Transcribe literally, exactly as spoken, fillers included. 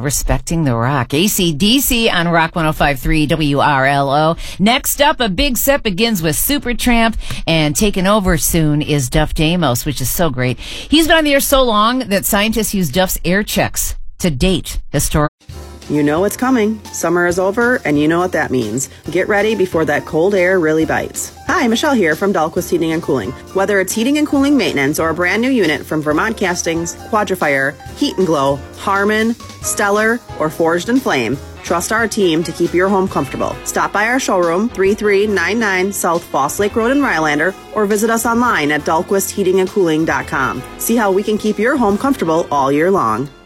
respecting the rock. A C D C on Rock one oh five point three W R L O. Next up, a big set begins with Supertramp, and taking over soon is Duff Damos, which is so great. He's been on the air so long that scientists use Duff's air checks to date historic. You know it's coming. Summer is over, and you know what that means. Get ready before that cold air really bites. Hi, Michelle here from Dahlquist Heating and Cooling. Whether it's heating and cooling maintenance or a brand new unit from Vermont Castings, Quadrifire, Heat and Glow, Harmon, Stellar, or Forged and Flame, trust our team to keep your home comfortable. Stop by our showroom, thirty-three ninety-nine South Foss Lake Road in Rhinelander, or visit us online at dahlquist heating and cooling dot com. See how we can keep your home comfortable all year long.